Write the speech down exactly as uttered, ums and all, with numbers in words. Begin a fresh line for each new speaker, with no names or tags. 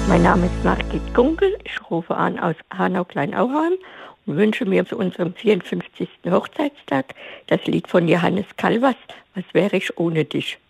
Mein Name ist Margit Gunkel, ich rufe an aus Hanau-Kleinauheim und wünsche mir zu unserem vierundfünfzigsten Hochzeitstag das Lied von Johannes Calvas, Was wäre ich ohne dich?